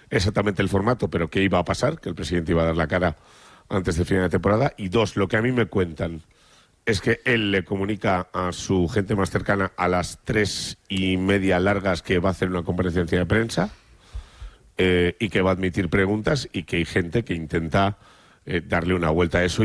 exactamente el formato, pero qué iba a pasar, que el presidente iba a dar la cara antes de final de temporada. Y dos, lo que a mí me cuentan es que él le comunica a su gente más cercana a las 3:30 largas que va a hacer una comparecencia de prensa y que va a admitir preguntas y que hay gente que intenta darle una vuelta a eso.